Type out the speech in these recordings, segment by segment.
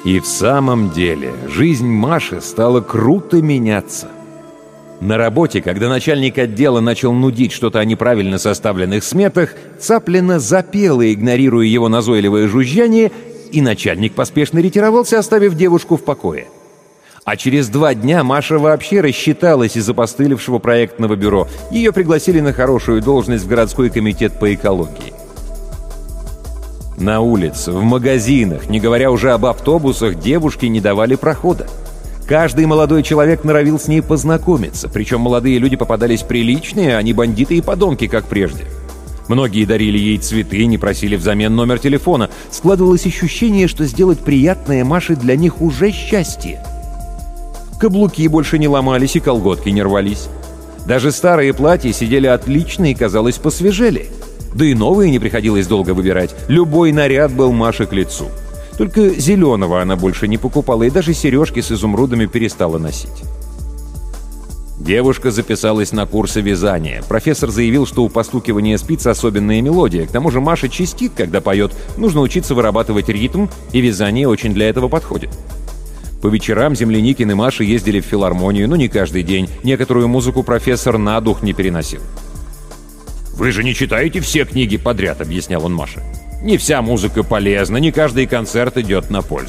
И в самом деле жизнь Маши стала круто меняться. На работе, когда начальник отдела начал нудить что-то о неправильно составленных сметах, Цаплина запела, игнорируя его назойливое жужжание, и начальник поспешно ретировался, оставив девушку в покое. А через 2 дня Маша вообще рассчиталась из опостылевшего проектного бюро. Ее пригласили на хорошую должность в городской комитет по экологии. На улице, в магазинах, не говоря уже об автобусах, девушке не давали прохода. Каждый молодой человек норовил с ней познакомиться, причем молодые люди попадались приличные, а не бандиты и подонки, как прежде. Многие дарили ей цветы, не просили взамен номер телефона. Складывалось ощущение, что сделать приятное Маше для них уже счастье. Каблуки больше не ломались и колготки не рвались. Даже старые платья сидели отлично и, казалось, посвежели. Да и новые не приходилось долго выбирать. Любой наряд был Маше к лицу. Только зеленого она больше не покупала и даже сережки с изумрудами перестала носить. Девушка записалась на курсы вязания. Профессор заявил, что у постукивания спиц особенная мелодия. К тому же Маша чистит, когда поет. Нужно учиться вырабатывать ритм, и вязание очень для этого подходит. По вечерам Земляникин и Маша ездили в филармонию, но не каждый день. Некоторую музыку профессор на дух не переносил. «Вы же не читаете все книги подряд», — объяснял он Маше. «Не вся музыка полезна, не каждый концерт идет на пользу».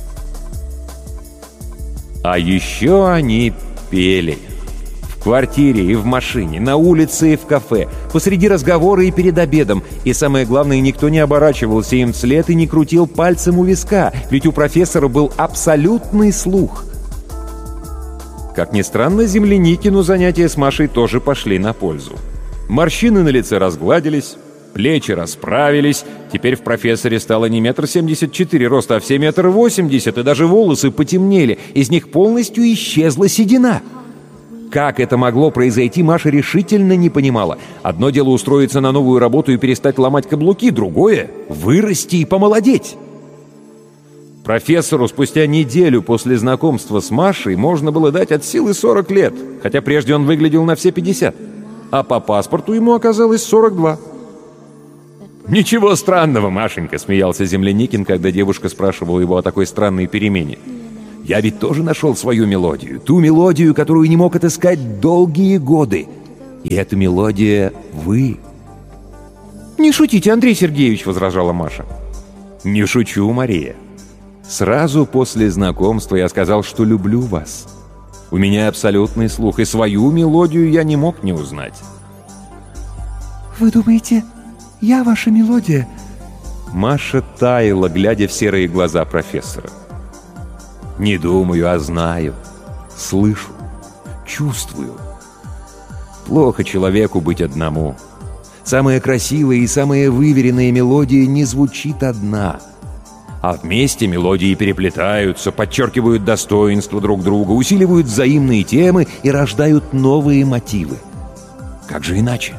А еще они пели. В квартире и в машине, на улице и в кафе, посреди разговора и перед обедом. И самое главное, никто не оборачивался им вслед и не крутил пальцем у виска, ведь у профессора был абсолютный слух. Как ни странно, Земляникину занятия с Машей тоже пошли на пользу. Морщины на лице разгладились, плечи расправились. Теперь в профессоре стало не 1,74 м роста, а все 1,80 м, и даже волосы потемнели. Из них полностью исчезла седина. Как это могло произойти, Маша решительно не понимала. Одно дело устроиться на новую работу и перестать ломать каблуки, другое — вырасти и помолодеть. Профессору спустя неделю после знакомства с Машей можно было дать от силы 40 лет, хотя прежде он выглядел на все 50. А по паспорту ему оказалось 42. «Ничего странного, Машенька», — смеялся Земляникин, когда девушка спрашивала его о такой странной перемене. «Я ведь тоже нашел свою мелодию, ту мелодию, которую не мог отыскать долгие годы. И эта мелодия — вы». «Не шутите, Андрей Сергеевич», — возражала Маша. «Не шучу, Мария. Сразу после знакомства я сказал, что люблю вас. У меня абсолютный слух, и свою мелодию я не мог не узнать». «Вы думаете, я ваша мелодия?» Маша таяла, глядя в серые глаза профессора. «Не думаю, а знаю. Слышу. Чувствую. Плохо человеку быть одному. Самая красивая и самая выверенная мелодия не звучит одна. А вместе мелодии переплетаются, подчеркивают достоинства друг друга, усиливают взаимные темы и рождают новые мотивы. Как же иначе?»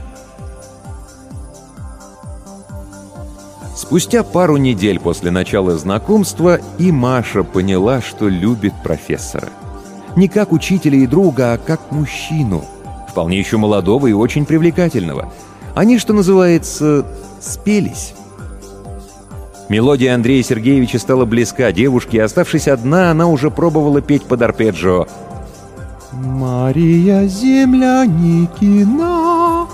Спустя пару недель после начала знакомства и Маша поняла, что любит профессора. Не как учителя и друга, а как мужчину. Вполне еще молодого и очень привлекательного. Они, что называется, спелись. Мелодия Андрея Сергеевича стала близка девушке, и, оставшись одна, она уже пробовала петь под арпеджио. «Мария Земляникина,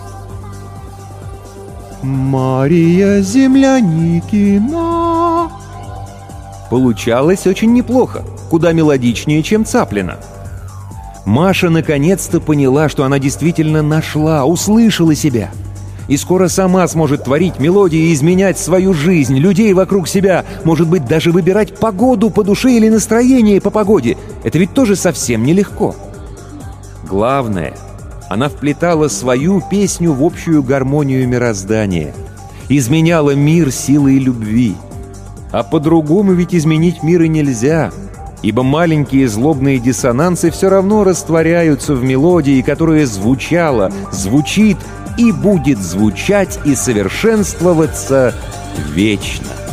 Мария Земляникина». Получалось очень неплохо, куда мелодичнее, чем Цаплина. Маша наконец-то поняла, что она действительно нашла, услышала себя. И скоро сама сможет творить мелодии и изменять свою жизнь, людей вокруг себя, может быть, даже выбирать погоду по душе или настроение по погоде. Это ведь тоже совсем нелегко. Главное, она вплетала свою песню в общую гармонию мироздания, изменяла мир силой любви. А по-другому ведь изменить мир и нельзя, ибо маленькие злобные диссонансы все равно растворяются в мелодии, которая звучала, звучит и будет звучать и совершенствоваться вечно.